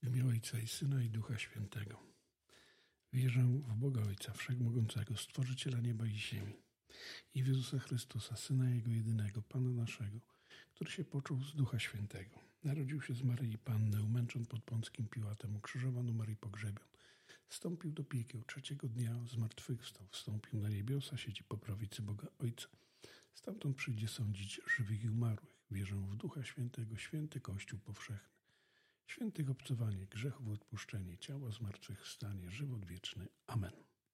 W imię Ojca i Syna i Ducha Świętego. Wierzę w Boga Ojca Wszechmogącego, Stworzyciela nieba i ziemi, i w Jezusa Chrystusa, Syna Jego jedynego, Pana naszego, który się począł z Ducha Świętego. Narodził się z Maryi Panny, umęczon pod Pąckim Piłatem, ukrzyżowan, umarł i pogrzebion. Wstąpił do piekieł, trzeciego dnia zmartwychwstał, wstąpił na niebiosa, siedzi po prawicy Boga Ojca. Stamtąd przyjdzie sądzić żywych i umarłych. Wierzę w Ducha Świętego, święty Kościół powszechny, świętych obcowanie, grzechów odpuszczenie, ciała zmartwychwstanie, żywot wieczny. Amen.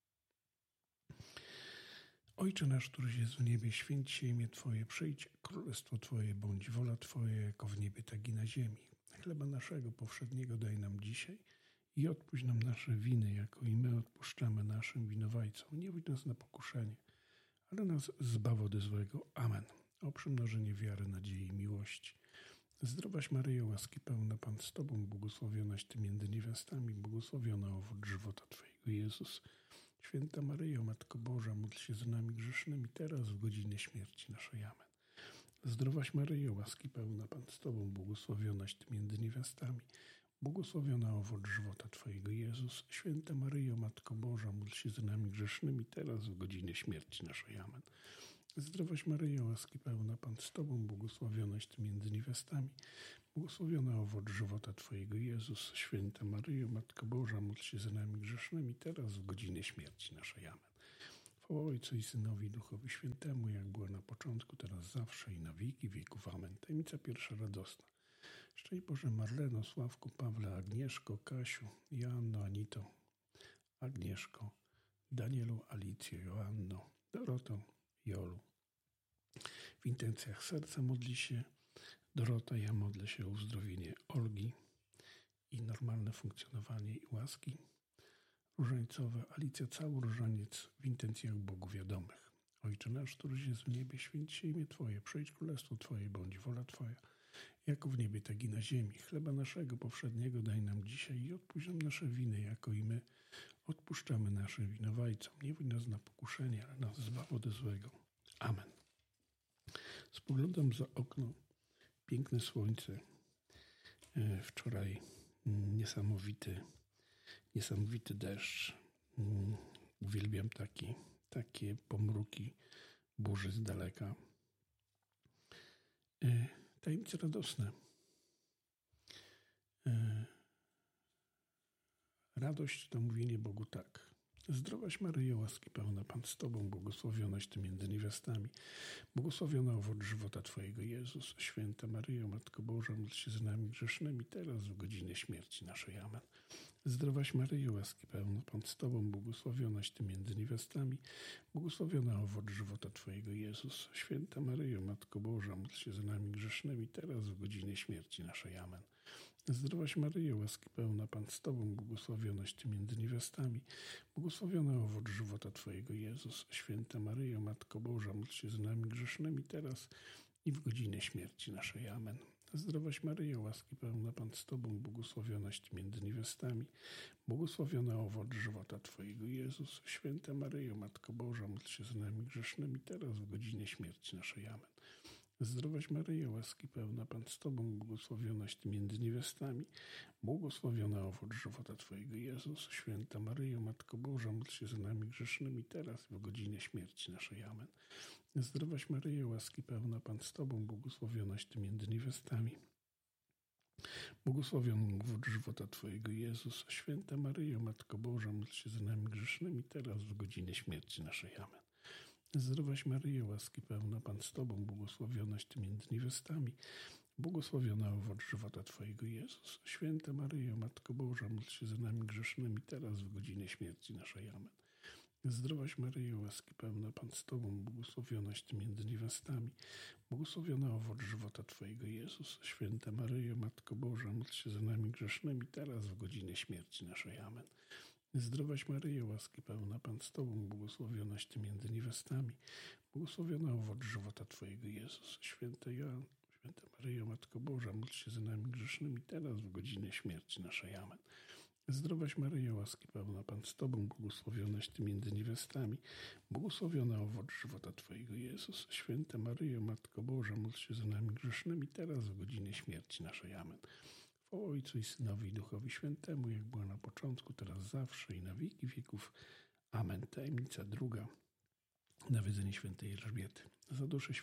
Ojcze nasz, któryś jest w niebie, święć się imię Twoje, przyjdź królestwo Twoje, bądź wola Twoja, jako w niebie, tak i na ziemi. Chleba naszego powszedniego daj nam dzisiaj i odpuść nam nasze winy, jako i my odpuszczamy naszym winowajcom. Nie wódź nas na pokuszenie, ale nas zbaw ode złego. Amen. O przymnożenie wiary, nadziei i miłości. Zdrowaś Maryjo, łaski pełna, Pan z Tobą, błogosławionaś Ty między niewiastami, błogosławiona owoc żywota Twojego, Jezus. Święta Maryjo, Matko Boża, módl się za nami grzesznymi, teraz w godzinę śmierci naszej. Amen. Zdrowaś Maryjo, łaski pełna, Pan z Tobą, błogosławionaś Ty między niewiastami, błogosławiona owoc żywota Twojego, Jezus. Święta Maryjo, Matko Boża, módl się za nami grzesznymi, teraz w godzinę śmierci naszej. Amen. Zdrowaś Maryjo, łaski pełna, Pan z Tobą, błogosławionaś Ty między niewiastami, błogosławiona owoc żywota Twojego, Jezus. Święta Maryjo, Matko Boża, módl się za nami grzesznymi, teraz w godzinę śmierci naszej. Amen. Chwała Ojcu i Synowi i Duchowi Świętemu, jak było na początku, teraz zawsze i na wieki wieków. Amen. Tajemnica pierwsza radosna. Szczęść Boże Marleno, Sławku, Pawle, Agnieszko, Kasiu, Joanno, Anito, Agnieszko, Danielu, Alicjo, Joanno, Doroto, Jolu. W intencjach serca modli się Dorota, ja modlę się o uzdrowienie Olgi i normalne funkcjonowanie i łaski różańcowe. Alicja, cały różaniec w intencjach Bogu wiadomych. Ojcze nasz, któryś jest w niebie, święć się imię Twoje, przyjdź królestwo Twoje, bądź wola Twoja, jako w niebie, tak i na ziemi. Chleba naszego powszedniego daj nam dzisiaj i odpuść nam nasze winy, jako i my odpuszczamy naszym winowajcom. Nie wódź nas na pokuszenie, ale nas zbaw ode złego. Amen. Spoglądam za okno. Piękne słońce. Wczoraj niesamowity deszcz. Uwielbiam takie pomruki burzy z daleka. Tajemnice radosne. Radość to mówienie Bogu tak. Zdrowaś Maryjo, łaski pełna, Pan z Tobą, błogosławionaś Ty między niewiastami, błogosławiona owoc żywota Twojego, Jezus. Święta Maryjo, Matko Boża, módl się z nami grzesznymi, teraz w godzinę śmierci naszej. Amen. Zdrowaś Maryjo, łaski pełna, Pan z Tobą, błogosławionaś Ty między niewiastami, błogosławiona owoc żywota Twojego, Jezus. Święta Maryjo, Matko Boża, módl się za nami grzesznymi, teraz w godzinę śmierci naszej. Amen. Zdrowaś Maryjo, łaski pełna, Pan z Tobą, błogosławionaś Ty między niewiastami, błogosławiona owoc żywota Twojego, Jezus. Święta Maryjo, Matko Boża, módl się z nami grzesznymi, teraz i w godzinę śmierci naszej. Amen. Zdrowaś Maryjo, łaski pełna, Pan z Tobą, błogosławionaś Ty między niewiastami, błogosławiona owoc żywota Twojego, Jezus. Święta Maryjo, Matko Boża, módl się z nami grzesznymi, teraz w godzinę śmierci naszej. Amen. Zdrowaś Maryjo, łaski pełna, Pan z Tobą, błogosławionaś Ty między niewiastami, błogosławiona owoc żywota Twojego, Jezus. Święta Maryjo, Matko Boża, módl się za nami grzesznymi, teraz w godzinę śmierci naszej. Amen. Zdrowaś Maryjo, łaski pełna, Pan z Tobą, błogosławionaś Ty między niewiastami, błogosławiony owoc żywota Twojego, Jezus. Święta Maryjo, Matko Boża, módl się za nami grzesznymi, teraz w godzinę śmierci naszej. Amen. Zdrowaś Maryjo, łaski pełna, Pan z Tobą, błogosławionaś Ty między niewiastami, błogosławiona owoc żywota Twojego, Jezus. Święta Maryjo, Matko Boża, módl się za nami grzesznymi, teraz w godzinę śmierci naszej. Amen. Zdrowaś Maryjo, łaski pełna, Pan z Tobą, błogosławionaś Ty między niewiastami, błogosławiona owoc żywota Twojego, Jezus. Święta Maryjo, Matko Boża, módl się za nami grzesznymi, teraz w godzinę śmierci naszej. Amen. Zdrowaś Maryjo, łaski pełna, Pan z Tobą, błogosławionaś Ty między niewiastami, błogosławiona owoc żywota Twojego, Jezus. Święta Maryjo, Matko Boża, módl się za nami grzesznymi, teraz w godzinę śmierci naszej. Amen. Zdrowaś Maryjo, łaski pełna, Pan z Tobą, błogosławionaś Ty między niewiastami, błogosławiona owoc żywota Twojego, Jezus. Święta Maryjo, Matko Boża, módl się za nami grzesznymi, teraz w godzinę śmierci naszej. Amen. Chwała Ojcu i Synowi i Duchowi Świętemu, jak była na początku, teraz zawsze i na wieki wieków. Amen. Tajemnica druga. Nawiedzenie świętej Elżbiety. Za duszę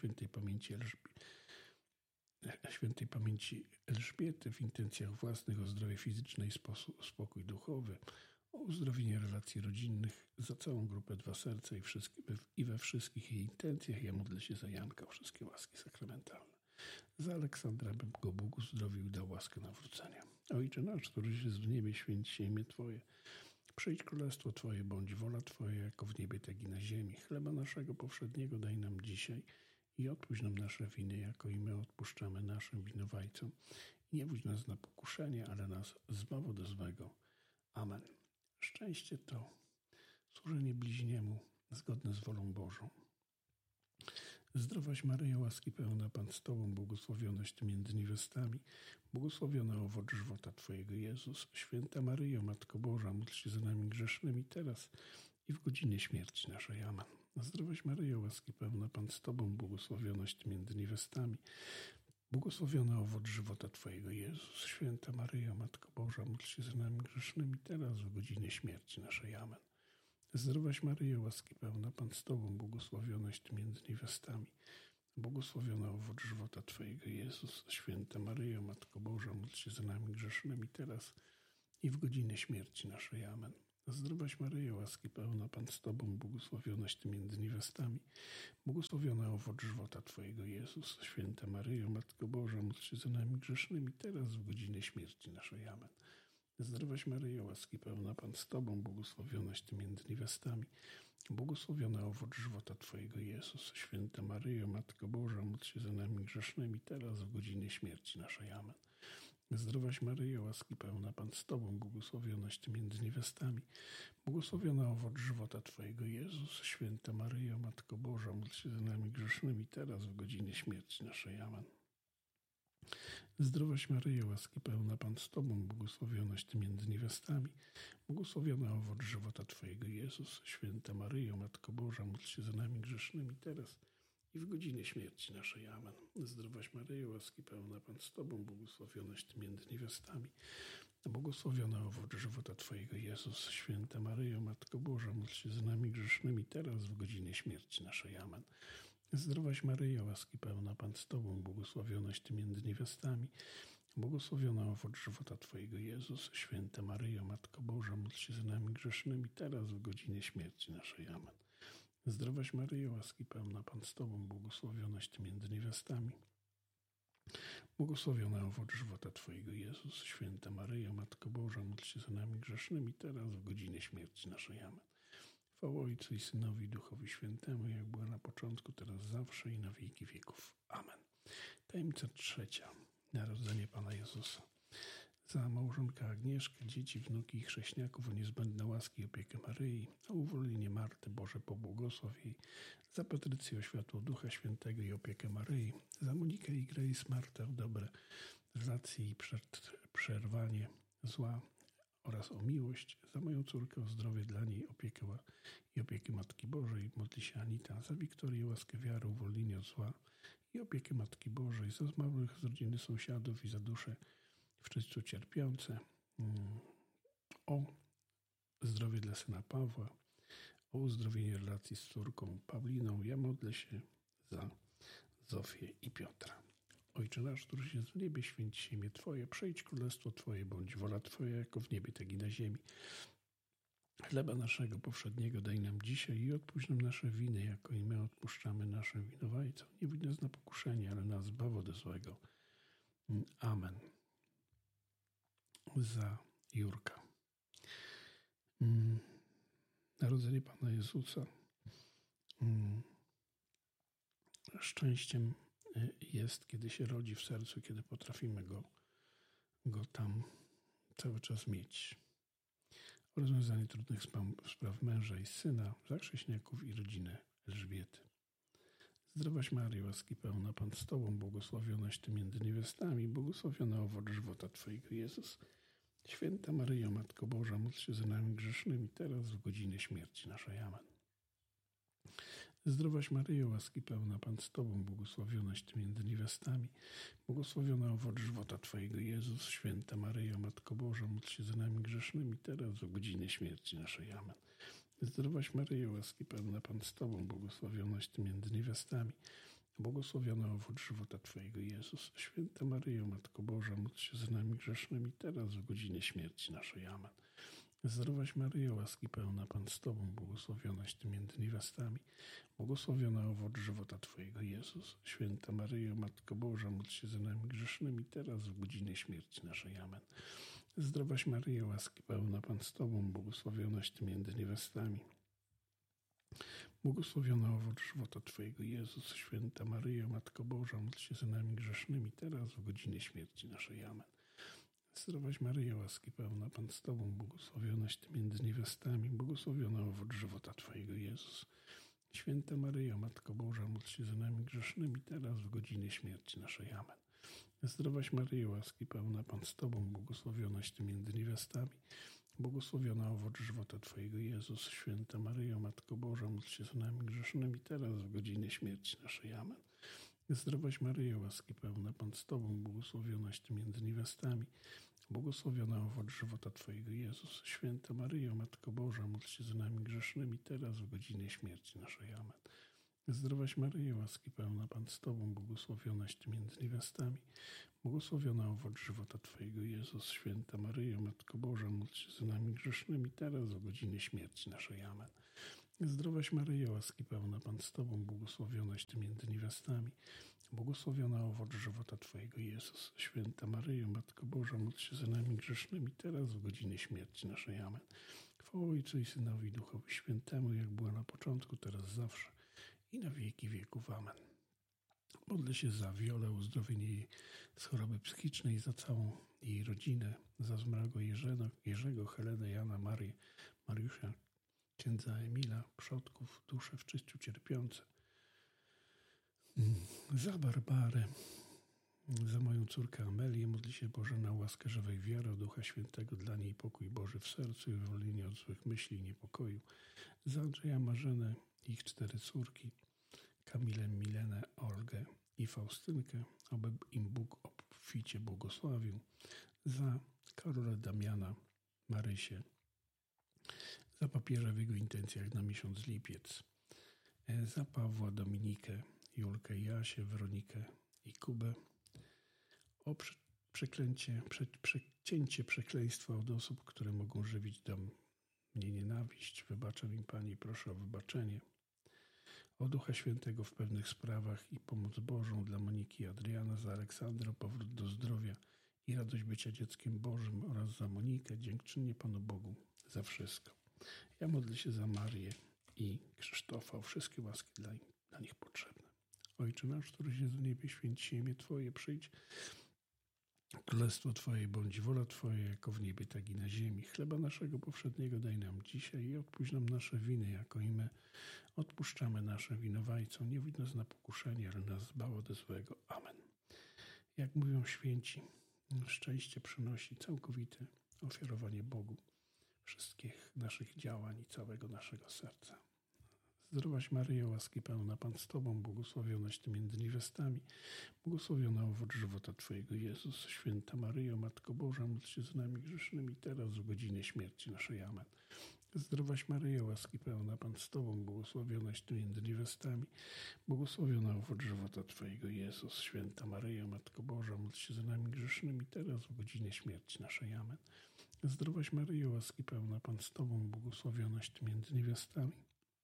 świętej pamięci Elżbiety w intencjach własnych o zdrowie fizyczne i spokój duchowy, o uzdrowienie relacji rodzinnych, za całą grupę Dwa Serca i we wszystkich jej intencjach ja modlę się za Janka o wszystkie łaski sakramentalne. Za Aleksandra, by go Bóg uzdrowił i dał łaskę nawrócenia. Ojcze nasz, któryś jest w niebie, święć się imię Twoje. Przyjdź królestwo Twoje, bądź wola Twoja, jako w niebie, tak i na ziemi. Chleba naszego powszedniego daj nam dzisiaj i odpuść nam nasze winy, jako i my odpuszczamy naszym winowajcom. I nie wódź nas na pokuszenie, ale nas zbaw od złego. Amen. Szczęście to służenie bliźniemu zgodne z wolą Bożą. Zdrowaś Maryjo, łaski pełna, Pan z Tobą, błogosławionaś Ty między niewiastami, błogosławiony owoc żywota Twojego, Jezus. Święta Maryjo, Matko Boża, módl się za nami grzesznymi teraz i w godzinie śmierci naszej. Amen. Zdrowaś Maryjo, łaski pełna, Pan z Tobą, błogosławionaś Ty między niewiastami, błogosławiony owoc żywota Twojego, Jezus. Święta Maryjo, Matko Boża, módl się za nami grzesznymi teraz w godzinie śmierci naszej. Amen. Zdrowaś Maryjo, łaski pełna, Pan z Tobą, błogosławionaś Ty między niewiastami, błogosławiony owoc żywota Twojego, Jezus. Święta Maryjo, Matko Boża, módl się za nami grzesznymi teraz i w godzinę śmierci naszej. Amen. Zdrowaś Maryjo, łaski pełna, Pan z Tobą, błogosławionaś Ty między niewiastami, błogosławiony owoc żywota Twojego, Jezus. Święta Maryjo, Matko Boża, módl się za nami grzesznymi teraz w godzinę śmierci naszej. Amen. Zdrowaś Maryjo, łaski pełna, Pan z Tobą, błogosławionaś Ty między niewiastami, błogosławiony owoc żywota Twojego, Jezus. Święta Maryjo, Matko Boża, módl się za nami grzesznymi teraz w godzinie śmierci naszej. Amen. Zdrowaś Maryjo, łaski pełna, Pan z Tobą, błogosławionaś Ty między niewiastami, błogosławiony owoc żywota Twojego, Jezus. Święta Maryjo, Matko Boża, módl się za nami grzesznymi teraz w godzinie śmierci naszej. Amen. Zdrowaś Maryjo, łaski pełna, Pan z Tobą, błogosławionaś Ty między niewiastami, błogosławiony owoc żywota Twojego, Jezus. Święta Maryjo, Matko Boża, módl się za nami grzesznymi teraz i w godzinie śmierci naszej. Amen. Zdrowaś Maryjo, łaski pełna, Pan z Tobą, błogosławionaś Ty między niewiastami, błogosławiony owoc żywota Twojego, Jezus. Święta Maryjo, Matko Boża, módl się za nami grzesznymi teraz w godzinie śmierci naszej. Amen. Zdrowaś Maryjo, łaski pełna, Pan z Tobą, błogosławionaś Ty między niewiastami, błogosławiony owoc żywota Twojego, Jezus. Święta Maryjo, Matko Boża, módl się za nami grzesznymi teraz w godzinie śmierci naszej. Amen. Zdrowaś Maryjo, łaski pełna, Pan z Tobą, błogosławionaś Ty między niewiastami, błogosławiony owoc żywota Twojego, Jezus. Święta Maryjo, Matko Boża, módl się za nami grzesznymi teraz w godzinie śmierci naszej. Amen. Chwała Ojcu i Synowi i Duchowi Świętemu, jak była na początku, teraz zawsze i na wieki wieków. Amen. Tajemnica trzecia. Narodzenie Pana Jezusa. Za małżonka Agnieszkę, dzieci, wnuki i chrześniaków o niezbędne łaski i opiekę Maryi, o uwolnienie Marty, Boże pobłogosław jej, za Patrycję o światło Ducha Świętego i opiekę Maryi, za Monikę i Grace, Martę o dobre relacje i przerwanie zła oraz o miłość, za moją córkę o zdrowie dla niej, opiekę Matki Bożej, modli się Anita, za Wiktorię łaskę wiary, uwolnienie od zła i opiekę Matki Bożej, za zmarłych z rodziny sąsiadów i za dusze w czyśćcu cierpiące, o zdrowie dla syna Pawła, o uzdrowienie relacji z córką Pauliną. Ja modlę się za Zofię i Piotra. Ojcze nasz, któryś jest w niebie, święć się imię Twoje, przyjdź królestwo Twoje, bądź wola Twoja, jako w niebie, tak i na ziemi. Chleba naszego powszedniego daj nam dzisiaj i odpuść nam nasze winy, jako i my odpuszczamy naszym winowajcom. Nie wódź nas na pokuszenie, ale nas zbaw od złego. Amen. Za Jurka. Narodzenie Pana Jezusa. Szczęściem jest, kiedy się rodzi w sercu, kiedy potrafimy go tam cały czas mieć. O rozwiązanie trudnych spraw męża i syna, za chrześniaków i rodzinę Elżbiety. Zdrowaś Maryjo, łaski pełna, Pan z Tobą, błogosławionaś Ty między niewiastami, błogosławiony owoc żywota Twojego, Jezus. Święta Maryjo, Matko Boża, módl się za nami grzesznymi teraz w godzinę śmierci naszej. Amen. Zdrowaś Maryjo, łaski pełna, Pan z Tobą, błogosławionaś Ty między niewiastami, błogosławiony owoc żywota Twojego, Jezus. Święta Maryjo, Matko Boża, módl się za nami grzesznymi, teraz w godzinie śmierci naszej. Amen. Zdrowaś Maryjo, łaski pełna, Pan z Tobą, błogosławionaś Ty między niewiastami, błogosławiony owoc żywota Twojego, Jezus. Święta Maryjo, Matko Boża, módl się za nami grzesznymi, teraz w godzinie śmierci naszej. Amen. Zdrowaś Maryjo, łaski pełna, Pan z Tobą, błogosławionaś Ty między niewiastami, błogosławiony owoc żywota Twojego, Jezus. Święta Maryjo, Matko Boża, módl się za nami grzesznymi, teraz w godzinie śmierci naszej. Amen. Zdrowaś Maryjo, łaski pełna, Pan z Tobą, błogosławionaś Ty między niewiastami, błogosławiony owoc żywota Twojego, Jezus. Święta Maryjo, Matko Boża, módl się za nami grzesznymi, teraz w godzinie śmierci naszej. Amen. Zdrowaś Maryjo, łaski pełna, Pan z Tobą, błogosławionaś Ty między niewiastami, błogosławiony owoc żywota Twojego, Jezus. Święta Maryjo, Matko Boża, módl się za nami grzesznymi, teraz w godzinie śmierci naszej. Amen. Zdrowaś Maryjo, łaski pełna, Pan z Tobą, błogosławionaś Ty między niewiastami, błogosławiony owoc żywota Twojego, Jezus. Święta Maryjo, Matko Boża, módl się za nami grzesznymi, teraz w godzinie śmierci naszej. Amen. Zdrowaś Maryjo, łaski pełna, Pan z Tobą, błogosławionaś Ty między niewiastami, błogosławiony owoc żywota Twojego, Jezus. Święta Maryjo, Matko Boża, módl się za nami grzesznymi, teraz w godzinie śmierci naszej. Amen. Zdrowaś Maryjo, łaski pełna, Pan z Tobą, błogosławionaś Ty między niewiastami, błogosławiony owoc żywota Twojego, Jezus. Święta Maryjo, Matko Boża, módl się za nami grzesznymi, teraz w godzinie śmierci naszej. Amen. Zdrowaś Maryjo, łaski pełna, Pan z Tobą, błogosławionaś Ty między niewiastami, błogosławiona owoc żywota Twojego, Jezus. Święta Maryjo, Matko Boża, módl się za nami grzesznymi, teraz w godzinie śmierci naszej. Amen. Chwała Ojcu i Synowi i Duchowi Świętemu, jak była na początku, teraz zawsze i na wieki wieków. Amen. Modlę się za Wiolę, uzdrowienie jej z choroby psychicznej, za całą jej rodzinę, za zmarłego Jerzego, Helenę, Jana, Marię, Mariusza, księdza Emila, przodków, dusze w czyściu cierpiące, za Barbarę, za moją córkę Amelię. Modli się Bożena, łaskę żywej wiary, o Ducha Świętego, dla niej pokój Boży w sercu i uwolnienie od złych myśli i niepokoju. Za Andrzeja, Marzenę, ich 4 córki, Kamilę, Milenę, Olgę i Faustynkę, aby im Bóg obficie błogosławił. Za Karola, Damiana, Marysię, za papieża w jego intencjach na miesiąc lipiec, za Pawła, Dominikę, Julkę, Jasię, Weronikę i Kubę, o przecięcie przekleństwa od osób, które mogą żywić do mnie nienawiść. Wybaczam im, Pani, proszę o wybaczenie. O Ducha Świętego w pewnych sprawach i pomoc Bożą dla Moniki i Adriana, za Aleksandrę, powrót do zdrowia i radość bycia dzieckiem Bożym, oraz za Monikę, dziękczynnie Panu Bogu za wszystko. Ja modlę się za Marię i Krzysztofa, o wszystkie łaski dla nich potrzebne. Ojcze nasz, któryś jest w niebie, święć się imię Twoje, przyjdź królestwo Twoje, bądź wola Twoja, jako w niebie, tak i na ziemi. Chleba naszego powszedniego daj nam dzisiaj i odpuść nam nasze winy, jako i my odpuszczamy naszym winowajcom. Nie wódź nas na pokuszenie, ale nas zbaw ode złego. Amen. Jak mówią święci, szczęście przynosi całkowite ofiarowanie Bogu wszystkich naszych działań i całego naszego serca. Zdrowaś Maryjo, łaski pełna, Pan z Tobą, błogosławionaś Ty między niewiastami, błogosławiona owoc żywota Twojego, Jezus. Święta Maryjo, Matko Boża, módl się z nami grzesznymi, teraz w godzinie śmierci naszej. Amen. Zdrowaś Maryjo, łaski pełna, Pan z Tobą, błogosławionaś Ty między niewiastami, błogosławiona owoc żywota Twojego, Jezus. Święta Maryjo, Matko Boża, módl się za nami grzesznymi, teraz w godzinie śmierci naszej. Amen. Zdrowaś Maryjo, łaski pełna, Pan z Tobą, błogosławionaś Ty między niewiastami,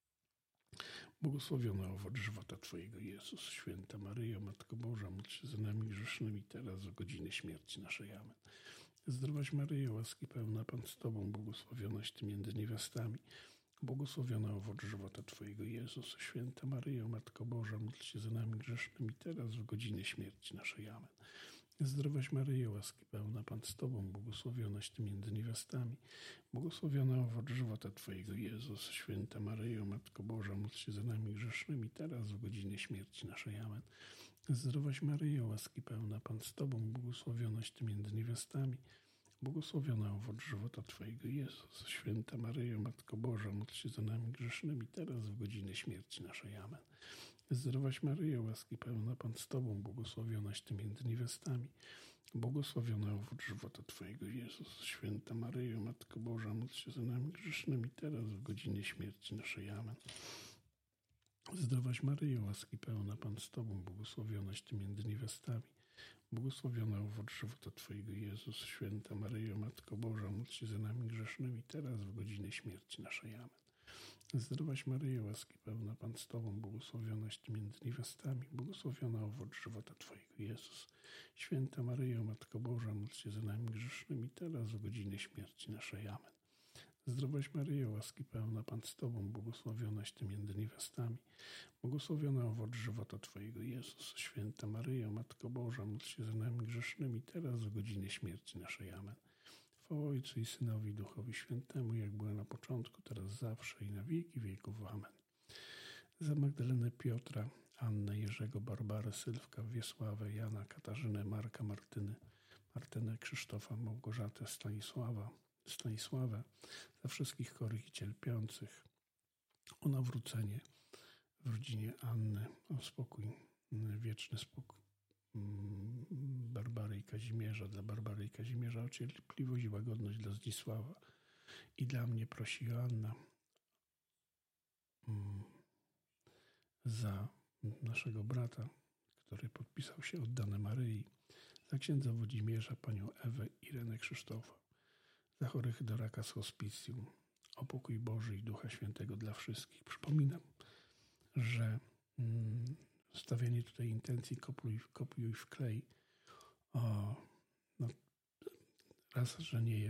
błogosławiona owoc żywota Twojego, Jezus. Święta Maryjo, Matko Boża, módl się za nami grzesznymi, teraz w godzinie śmierci naszej. Amen. Zdrowaś Maryjo, łaski pełna, Pan z Tobą, błogosławionaś Ty między niewiastami, błogosławiona owoc żywota Twojego, Jezus. Święta Maryjo, Matko Boża, módl się za nami grzesznymi, teraz w godzinie śmierci naszej. Amen. Zdrowaś Maryjo, łaski pełna, Pan z Tobą, błogosławionaś Ty między niewiastami, błogosławiona owoc żywota Twojego, Jezus. Święta Maryjo, Matko Boża, módl się za nami grzesznymi, teraz w godzinie śmierci naszej. Amen. Zdrowaś Maryjo, łaski pełna, Pan z Tobą, błogosławionaś Ty między niewiastami, błogosławiona owoc żywota Twojego, Jezus. Święta Maryjo, Matko Boża, módl się za nami grzesznymi, teraz w godzinę śmierci naszej. Amen. Zdrowaś Maryjo, łaski pełna, Pan z Tobą, błogosławionaś Ty między niewiastami, błogosławiona owoc żywota Twojego, Jezus. Święta Maryjo, Matko Boża, módl się za nami grzesznymi, teraz w godzinie śmierci naszej. Amen. Zdrowaś Maryjo, łaski pełna, Pan z Tobą, błogosławionaś Ty między niewiastami, błogosławiona owoc żywota Twojego, Jezus. Święta Maryjo, Matko Boża, módl się za nami grzesznymi, teraz w godzinę śmierci naszej. Amen. Zdrowaś Maryjo, łaski pełna, Pan z Tobą, błogosławionaś Ty między niewiastami, błogosławiona owoc żywota Twojego, Jezus. Święta Maryjo, Matko Boża, módl się za nami grzesznymi, teraz w godzinę śmierci naszej. Amen. Zdrowaś Maryjo, łaski pełna, Pan z Tobą, błogosławionaś Ty między niewiastami, błogosławiona owoc żywota Twojego, Jezus. Święta Maryjo, Matko Boża, módl się za nami grzesznymi, teraz w godzinie śmierci naszej. Amen. Chwała Ojcu i Synowi, i Duchowi Świętemu, jak była na początku, teraz zawsze i na wieki wieków. Amen. Za Magdalenę, Piotra, Annę, Jerzego, Barbarę, Sylwka, Wiesławę, Jana, Katarzynę, Marka, Martynę, Krzysztofa, Małgorzatę, Stanisławę, za wszystkich chorych i cierpiących, o nawrócenie w rodzinie Anny, o spokój, wieczny spokój Barbary i Kazimierza, dla Barbary i Kazimierza, o cierpliwość i łagodność dla Zdzisława i dla mnie prosi Joanna, za naszego brata, który podpisał się oddane Maryi, za księdza Włodzimierza, panią Ewę, Irenę, Krzysztofa, za chorych do raka z hospicjum, o pokój Boży i Ducha Świętego dla wszystkich. Przypominam, że stawianie tutaj intencji kopiuj w klej, raz, że nie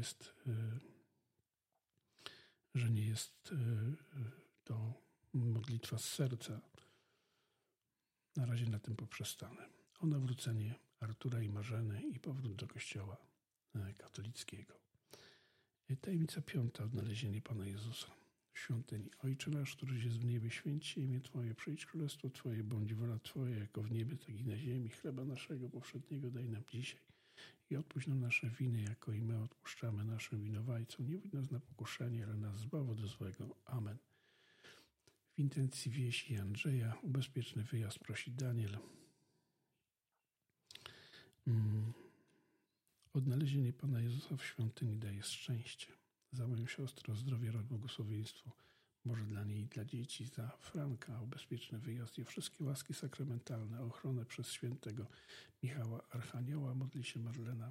jest to modlitwa z serca. Na razie na tym poprzestanę. O nawrócenie Artura i Marzeny i powrót do Kościoła katolickiego. Tajemnica 5. Odnalezienie Pana Jezusa w świątyni. Ojcze nasz, któryś jest w niebie, święć się imię Twoje, przyjdź królestwo Twoje, bądź wola Twoja, jako w niebie, tak i na ziemi. Chleba naszego powszedniego daj nam dzisiaj i odpuść nam nasze winy, jako i my odpuszczamy naszym winowajcom. Nie wódź nas na pokuszenie, ale nas zbaw od złego. Amen. W intencji wieści Andrzeja o bezpieczny wyjazd prosi Daniel. Odnalezienie Pana Jezusa w świątyni daje szczęście. Za moją siostrę o zdrowie, rok, błogosławieństwo Boże dla niej i dla dzieci. Za Franka o bezpieczny wyjazd i o wszystkie łaski sakramentalne, o ochronę przez świętego Michała Archanioła. Modli się Marlena.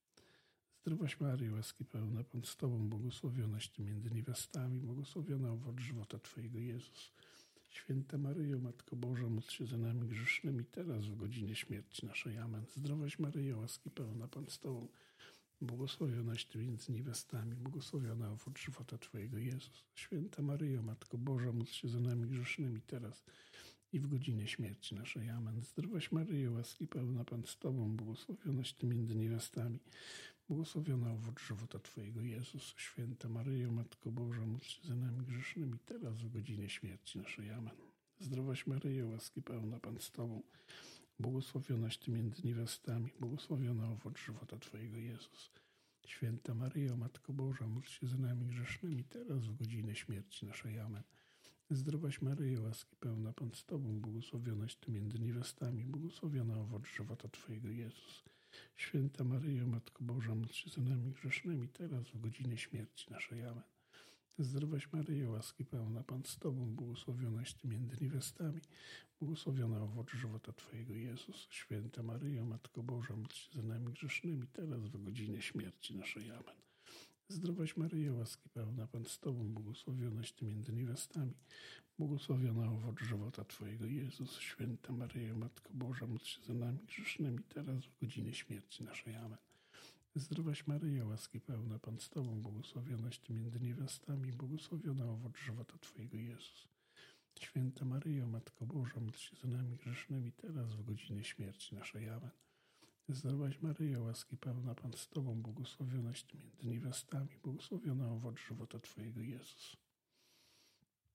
Zdrowaś Maryjo, łaski pełna, Pan z Tobą, błogosławionaś Ty między niewiastami, błogosławiona owoc żywota Twojego, Jezus. Święta Maryjo, Matko Boża, módl się za nami grzesznymi, teraz w godzinie śmierci naszej. Amen. Zdrowaś Maryjo, łaski pełna, Pan z Tobą, błogosławionaś Ty między niewiastami, błogosławiona owoc żywota Twojego, Jezus. Święta Maryjo, Matko Boża, módl się za nami grzesznymi, teraz i w godzinie śmierci naszej. Amen. Zdrowaś Maryjo, łaski pełna, Pan z Tobą, błogosławionaś Ty między niewiastami, błogosławiona owoc żywota Twojego, Jezus. Święta Maryjo, Matko Boża, módl się za nami grzesznymi, teraz w godzinie śmierci naszej. Amen. Zdrowaś Maryjo, łaski pełna, Pan z Tobą, błogosławionaś Ty między niewiastami, błogosławiona owoc żywota Twojego, Jezus. Święta Maryjo, Matko Boża, módl się za nami grzesznymi, teraz w godzinę śmierci naszej. Amen. Zdrowaś Maryjo, łaski pełna, Pan z Tobą, błogosławionaś Ty między niewiastami, błogosławiona owoc żywota Twojego, Jezus. Święta Maryjo, Matko Boża, módl się za nami grzesznymi, teraz w godzinie śmierci naszej. Amen. Zdrowaś Maryjo, łaski pełna, Pan z Tobą, błogosławionaś Ty między niewiastami, błogosławiona owoc żywota Twojego, Jezus. Święta Maryjo, Matko Boża, módl się za nami grzesznymi, teraz w godzinie śmierci naszej. Amen. Zdrowaś Maryjo, łaski pełna, Pan z Tobą, błogosławionaś Ty między niewiastami, błogosławiona owoc żywota Twojego, Jezus. Święta Maryjo, Matko Boża, módl się za nami grzesznymi, teraz w godzinie śmierci naszej. Amen. Zdrowaś Maryjo, łaski pełna, Pan z Tobą, błogosławionaś Ty między niewiastami, błogosławiona owoc żywota Twojego, Jezus. Święta Maryjo, Matko Boża, módl się za nami grzesznymi, teraz w godzinie śmierci naszej. Amen. Zdrowaś Maryjo, łaski pełna, Pan z Tobą, błogosławionaś Ty między niewiastami, błogosławiona owoc żywota Twojego, Jezus.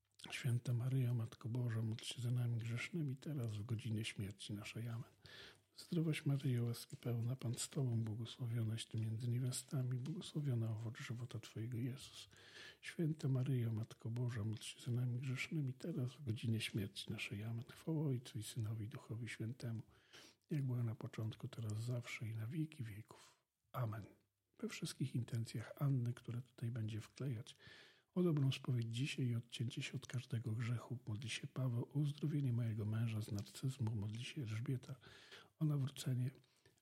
Święta Maryjo, Matko Boża, módl się za nami grzesznymi, teraz w godzinie śmierci naszej. Amen. Zdrowaś Maryjo, łaski pełna, Pan z Tobą, błogosławionaś Ty między niewiastami, błogosławiona owoc żywota Twojego, Jezus. Święta Maryjo, Matko Boża, módl się za nami grzesznymi, teraz w godzinie śmierci naszej. Amen. Chwała Ojcu i Synowi, i Duchowi Świętemu, jak była na początku, teraz zawsze i na wieki wieków. Amen. We wszystkich intencjach Anny, które tutaj będzie wklejać, o dobrą spowiedź dzisiaj i odcięcie się od każdego grzechu, modli się Paweł, o uzdrowienie mojego męża z narcyzmu, modli się Elżbieta, o nawrócenie.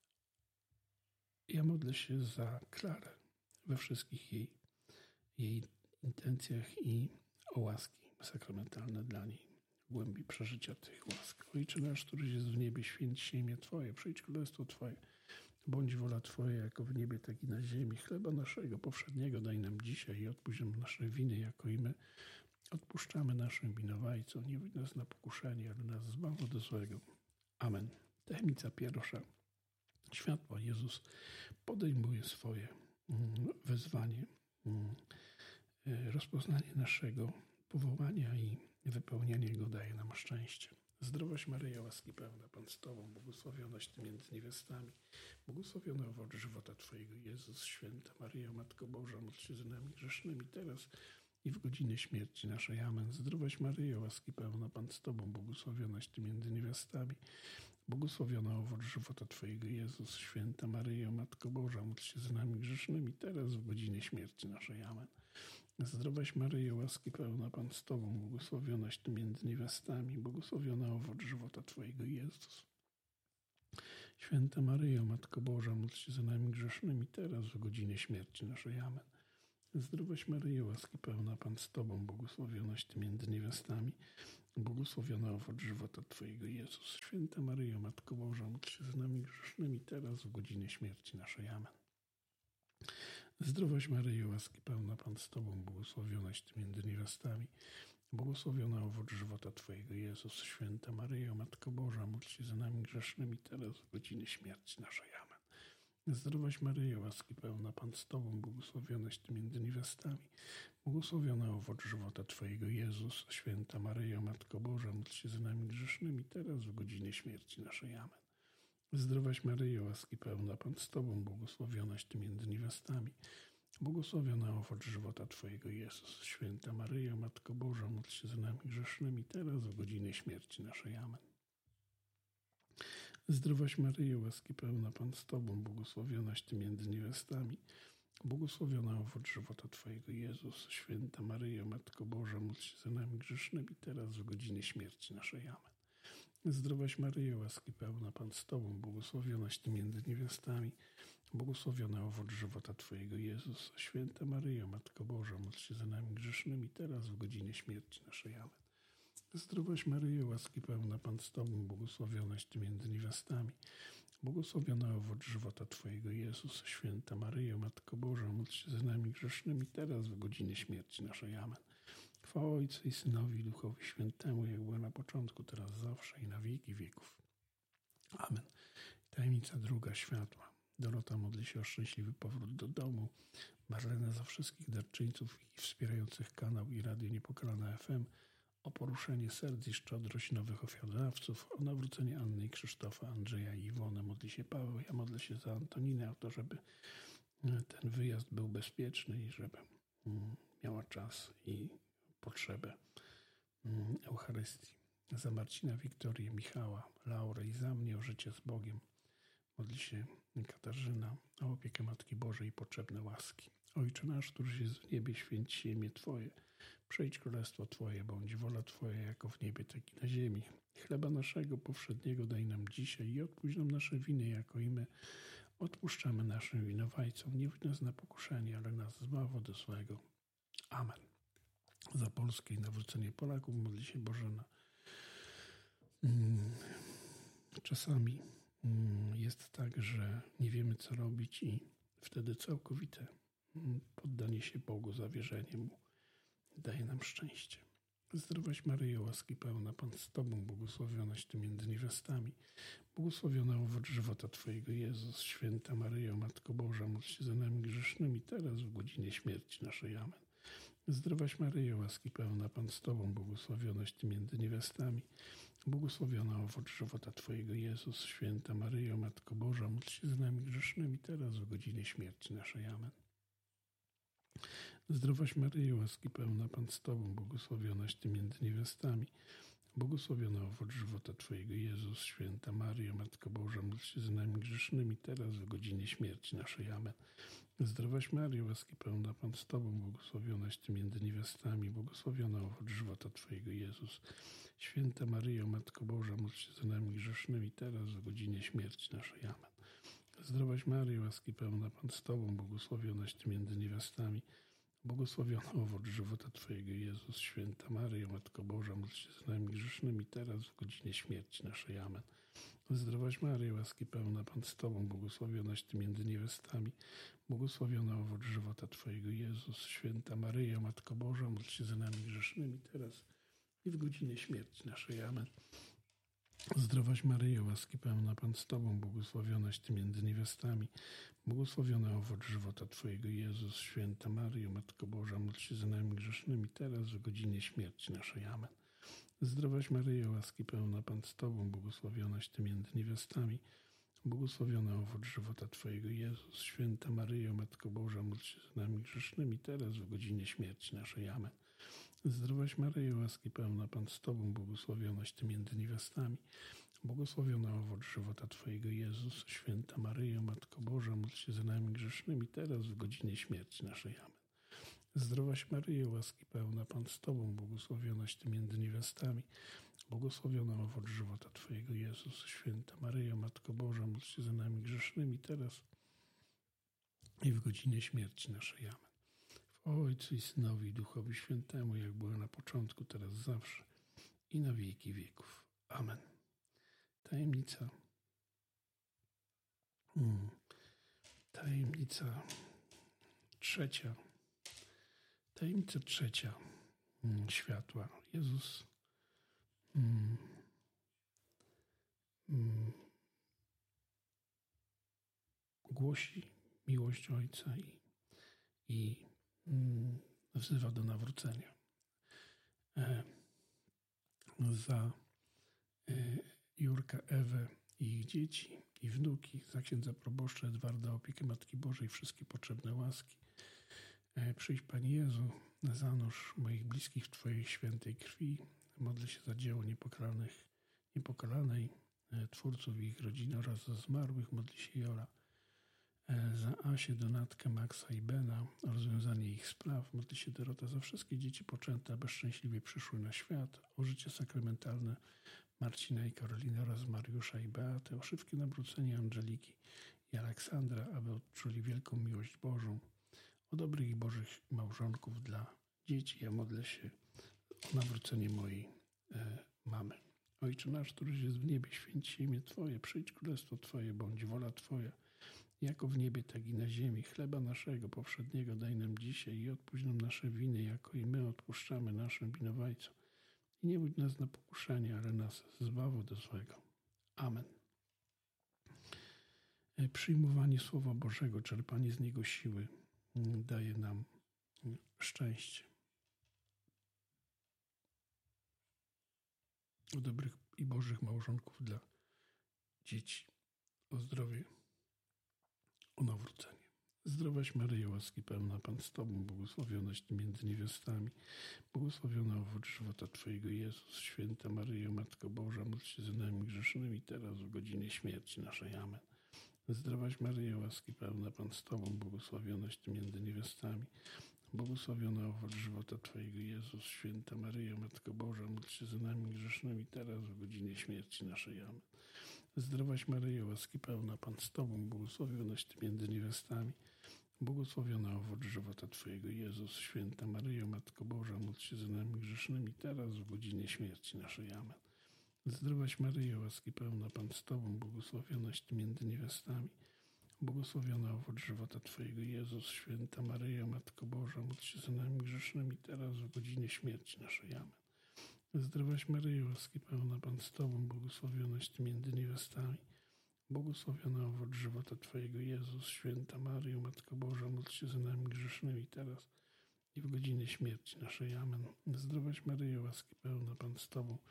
Ja modlę się za Klarę we wszystkich jej intencjach i o łaski sakramentalne dla niej, głębi przeżycia tych łask. Ojcze nasz, któryś jest w niebie, święć się imię Twoje, przyjdź królestwo Twoje, bądź wola Twoja, jako w niebie, tak i na ziemi. Chleba naszego powszedniego daj nam dzisiaj i odpuść nam nasze winy, jako i my odpuszczamy naszym winowajcom. Nie wódź nas na pokuszenie, ale nas zbaw od złego. Amen. Tajemnica pierwsza. Światła. Jezus podejmuje swoje wezwanie, rozpoznanie naszego powołania i wypełnienie go daje nam szczęście. Zdrowaś Maryjo, łaski pełna, Pan z Tobą, błogosławionaś Ty między niewiastami, błogosławiony owoc żywota Twojego, Jezus. Święta Maryjo, Matko Boża, módl się za nami grzesznymi teraz i w godzinie śmierci naszej. Amen. Zdrowaś Maryjo, łaski pełna, Pan z Tobą, błogosławionaś Ty między niewiastami, błogosławiona owoc żywota Twojego, Jezus. Święta Maryjo, Matko Boża, módl się za nami grzesznymi teraz w godzinie śmierci naszej. Amen. Zdrowaś Maryjo, łaski pełna, Pan z Tobą, błogosławionaś Ty między niewiastami, błogosławiona owoc żywota Twojego, Jezus. Święta Maryjo, Matko Boża, módl się za nami grzesznymi teraz w godzinie śmierci naszej. Amen. Zdrowaś Maryjo, łaski pełna, Pan z Tobą, błogosławionaś Ty między niewiastami, błogosławiona owoc żywota Twojego, Jezus. Święta Maryjo, Matko Boża, módl się za nami grzesznymi teraz w godzinie śmierci naszej. Amen. Zdrowaś Maryjo, łaski pełna, Pan z Tobą, błogosławionaś Ty między niewiastami, błogosławiona owoc żywota Twojego, Jezus. Święta Maryjo, Matko Boża, módl się za nami grzesznymi teraz w godzinie śmierci naszej. Amen. Zdrowaś Maryjo, łaski pełna, Pan z Tobą, błogosławionaś Ty między niewiastami, błogosławiona owoc żywota Twojego, Jezus. Święta Maryjo, Matko Boża, módl się za nami grzesznymi teraz w godzinie śmierci naszej. Amen. Zdrowaś Maryjo, łaski pełna, Pan z Tobą, błogosławionaś Ty między niewiastami, błogosławiona owoc żywota Twojego, Jezus. Święta Maryjo, Matko Boża, módl się za nami grzesznymi teraz w godzinie śmierci naszej. Amen. Zdrowaś Maryjo, łaski pełna, Pan z Tobą, błogosławionaś Ty między niewiastami, błogosławiona owoc żywota Twojego, Jezus. Święta Maryjo, Matko Boża, módl się za nami grzesznymi teraz w godzinie śmierci naszej. Amen. Zdrowaś Maryjo, łaski pełna, Pan z Tobą, błogosławionaś Ty między niewiastami, błogosławiona owoc żywota Twojego, Jezus. Święta Maryjo, Matko Boża, módl się za nami grzesznymi teraz w godzinie śmierci naszej. Amen. Zdrowaś Maryjo, łaski pełna, Pan z Tobą, błogosławionaś Ty między niewiastami, błogosławiona owoc żywota Twojego, Jezus. Święta Maryjo, Matko Boża, módl się za nami grzesznymi teraz w godzinie śmierci naszej. Amen. Chwała Ojcu i Synowi, i Duchowi Świętemu, jak była na początku, teraz zawsze i na wieki wieków. Amen. Tajemnica druga. Światła. Dorota modli się o szczęśliwy powrót do domu. Marlena za wszystkich darczyńców i wspierających kanał i Radio Niepokalane FM, o poruszenie serc i szczodrość nowych ofiarodawców, o nawrócenie Anny i Krzysztofa, Andrzeja i Iwonę. Modli się Paweł. Ja modlę się za Antoninę, o to, żeby ten wyjazd był bezpieczny i żeby miała czas i potrzebę Eucharystii. Za Marcina, Wiktorię, Michała, Laurę i za mnie o życie z Bogiem. Modli się Katarzyna, o opiekę Matki Bożej i potrzebne łaski. Ojcze nasz, któryś jest w niebie, święć się imię Twoje. Przyjdź królestwo Twoje, bądź wola Twoja, jako w niebie, tak i na ziemi. Chleba naszego powszedniego daj nam dzisiaj i odpuść nam nasze winy, jako i my odpuszczamy naszym winowajcom. Nie wódź nas na pokuszenie, ale nas zbaw od złego. Amen. Za Polskę i nawrócenie Polaków modli się Bożena. Czasami jest tak, że nie wiemy, co robić i wtedy całkowite poddanie się Bogu, zawierzenie Mu daje nam szczęście. Zdrowaś Maryjo, łaski pełna, Pan z Tobą, błogosławionaś Ty między niewiastami, błogosławiona owoc żywota Twojego, Jezus. Święta Maryjo, Matko Boża, módl się za nami grzesznymi teraz w godzinie śmierci naszej. Amen. Zdrowaś Maryjo, łaski pełna, Pan z Tobą, błogosławionaś Ty między niewiastami, Błogosławiona owoc żywota Twojego, Jezus. Święta Maryjo, Matko Boża, módl się za nami grzesznymi, teraz w godzinie śmierci naszej. Amen. Zdrowaś Maryjo, łaski pełna, Pan z Tobą, błogosławionaś Ty między niewiastami. Błogosławiona owoc żywota Twojego, Jezus. Święta Maryjo, Matko Boża, módl się za nami grzesznymi, teraz w godzinie śmierci naszej. Amen. Zdrowaś Maryjo, łaski pełna, Pan z Tobą, błogosławionaś Ty między niewiastami. Błogosławiona owoc żywota Twojego, Jezus. Święta Maryjo, Matko Boża, módl się za nami grzesznymi, teraz w godzinie śmierci naszej. Amen. Zdrowaś Maryjo, łaski pełna, Pan z Tobą, błogosławionaś Ty między niewiastami. Błogosławiona owoc żywota Twojego, Jezus. Święta Maryjo, Matko Boża, módl się za nami grzesznymi, teraz w godzinie śmierci naszej. Amen. Zdrowaś Maryjo, łaski pełna, Pan z Tobą, błogosławionaś Ty między niewiastami. Błogosławiona owoc żywota Twojego, Jezus. Święta Maryjo, Matko Boża, módl się za nami grzesznymi, teraz i w godzinie śmierci naszej. Amen. Zdrowaś Maryjo, łaski pełna, Pan z Tobą, błogosławionaś Ty między niewiastami. Błogosławiona owoc żywota Twojego, Jezus. Święta Maryjo, Matko Boża, módl się za nami grzesznymi, teraz w godzinie śmierci naszej. Amen. Zdrowaś Maryjo, łaski pełna, Pan z Tobą, błogosławionaś Ty między niewiastami. Błogosławiona owoc żywota Twojego, Jezus. Święta Maryjo, Matko Boża, módl się za nami grzesznymi, teraz w godzinie śmierci naszej. Amen. Zdrowaś Maryjo, łaski pełna, Pan z Tobą, błogosławionaś Ty między niewiastami. Błogosławiona owoc żywota Twojego, Jezus. Święta Maryjo, Matko Boża, módl się za nami grzesznymi, teraz w godzinie śmierci naszej. Amen. Zdrowaś Maryjo, łaski pełna, Pan z Tobą, błogosławionaś Ty między niewiastami. Błogosławiona owoc żywota Twojego, Jezus. Święta Maryjo, Matko Boża, módl się za nami grzesznymi, teraz i w godzinie śmierci naszej. Amen. W Ojcu i Synowi i Duchowi Świętemu, jak było na początku, teraz zawsze i na wieki wieków. Amen. Tajemnica trzecia. Tajemnica trzecia światła. Jezus głosi miłość Ojca i wzywa do nawrócenia. Za Jurka, Ewę i ich dzieci i wnuki, za księdza proboszcza Edwarda, opiekę Matki Bożej, wszystkie potrzebne łaski. Przyjdź, Panie Jezu, zanurz moich bliskich w Twojej świętej krwi. Modlę się za dzieło niepokalanej twórców i ich rodziny oraz za zmarłych. Modli się Jola. Za Asię, Donatkę, Maxa i Bena o rozwiązanie ich spraw. Modli się Dorota za wszystkie dzieci poczęte, aby szczęśliwie przyszły na świat. O życie sakramentalne Marcina i Karoliny oraz Mariusza i Beaty. O szybkie nawrócenie Angeliki i Aleksandra, aby odczuli wielką miłość Bożą. O dobrych i bożych małżonków dla dzieci. Ja modlę się o nawrócenie mojej mamy. Ojcze nasz, któryś jest w niebie, święć się imię Twoje. Przyjdź królestwo Twoje, bądź wola Twoja, jako w niebie, tak i na ziemi. Chleba naszego powszedniego daj nam dzisiaj i odpuść nam nasze winy, jako i my odpuszczamy naszym winowajcom. I nie budź nas na pokuszenie, ale nas zbaw od złego. Amen. Przyjmowanie Słowa Bożego, czerpanie z niego siły daje nam szczęście. O dobrych i bożych małżonków dla dzieci. O zdrowie, o nawrócenie. Zdrowaś Maryjo, łaski pełna, Pan z Tobą, błogosławionaś Ty między niewiastami. Błogosławiona owoc żywota Twojego, Jezus. Święta Maryjo, Matko Boża, módl się za nami grzesznymi, teraz w godzinie śmierci naszej. Amen. Zdrowaś Maryjo, łaski pełna, Pan z Tobą, błogosławionaś Ty między niewiastami. Błogosławiona owoc żywota Twojego, Jezus. Święta Maryjo, Matko Boża, módl się za nami grzesznymi, teraz w godzinie śmierci naszej. Amen. Zdrowaś Maryjo, łaski pełna, Pan z Tobą, błogosławionaś Ty między niewiastami. Błogosławiona owoc żywota Twojego, Jezus. Święta Maryjo, Matko Boża, módl się za nami grzesznymi, teraz w godzinie śmierci naszej. Amen. Zdrowaś Maryjo, łaski pełna, Pan z Tobą, błogosławionaś Ty między niewiastami. Błogosławiona owoc żywota Twojego, Jezus. Święta Maryjo, Matko Boża, módl się za nami grzesznymi, teraz w godzinie śmierci naszej. Amen. Zdrowaś Maryjo, łaski pełna, Pan z Tobą, błogosławionaś Ty między niewiastami. Błogosławiona owoc żywota Twojego, Jezus. Święta Maryjo, Matko Boża, módl się za nami grzesznymi, teraz i w godzinie śmierci naszej. Amen. Zdrowaś Maryjo, łaski pełna, Pan z Tobą,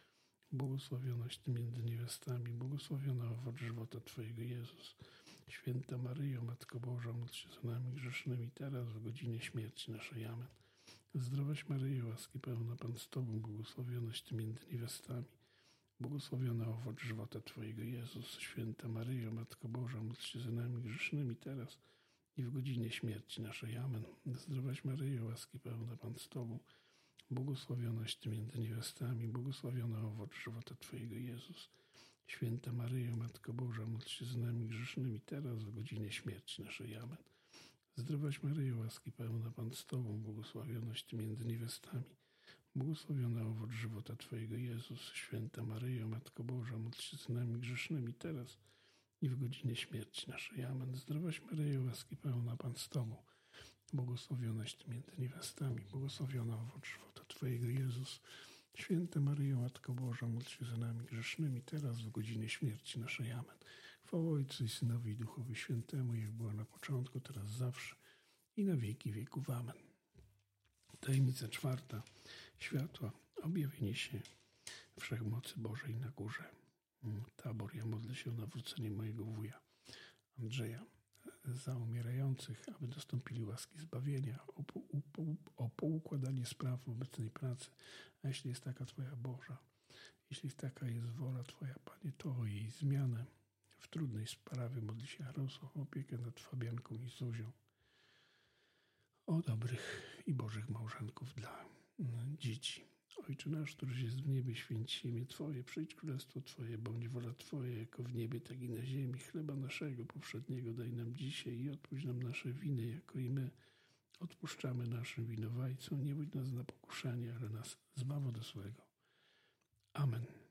Błogosławionaś Ty między niewiastami, błogosławiona owoc żywota Twojego, Jezus. Święta Maryjo, Matko Boża, módl się za nami grzesznymi, teraz w godzinie śmierci naszej. Amen. Zdrowaś Maryjo, łaski pełna, Pan z Tobą, błogosławionaś Ty między niewiastami, błogosławiona owoc żywota Twojego, Jezus. Święta Maryjo, Matko Boża, módl się za nami grzesznymi, teraz i w godzinie śmierci naszej. Amen. Zdrowaś Maryjo, łaski pełna, Pan z Tobą, błogosławionaś Ty między niewiastami, błogosławiona owoc żywota Twojego, Jezus. Święta Maryjo, Matko Boża, módl się za nami grzesznymi, teraz w godzinie śmierci naszej. Amen. Zdrowaś Maryjo, łaski pełna, Pan z Tobą, błogosławionaś Ty między niewiastami, błogosławiona owoc żywota Twojego, Jezus. Święta Maryjo, Matko Boża, módl się za nami grzesznymi, teraz i w godzinie śmierci naszej. Amen. Zdrowaś Maryjo, łaski pełna, Pan z Tobą, błogosławionaś Ty między niewiastami, błogosławiona owoc żywota Twojego, Jezus. Święta Maryjo, Matko Boża, módl się za nami grzesznymi, teraz w godzinie śmierci naszej. Amen. Chwała Ojcu i Synowi i Duchowi Świętemu, jak była na początku, teraz zawsze i na wieki wieków. Amen. Tajemnica czwarta. Światła. Objawienie się Wszechmocy Bożej na górze Tabor. Ja modlę się o nawrócenie mojego wuja Andrzeja za umierających, aby dostąpili łaski zbawienia, o poukładanie spraw w obecnej pracy. A jeśli jest taka Twoja Boża, jeśli taka jest wola Twoja, Panie, to o jej zmianę w trudnej sprawie. Modli się o opiekę nad Fabianką i Zuzią, o dobrych i bożych małżonków dla dzieci. Ojcze nasz, któryś jest w niebie, święć się imię Twoje, przyjdź królestwo Twoje, bądź wola Twoja, jako w niebie, tak i na ziemi. Chleba naszego powszedniego daj nam dzisiaj i odpuść nam nasze winy, jako i my odpuszczamy naszym winowajcom. Nie wódź nas na pokuszenie, ale nas zbaw od złego. Amen.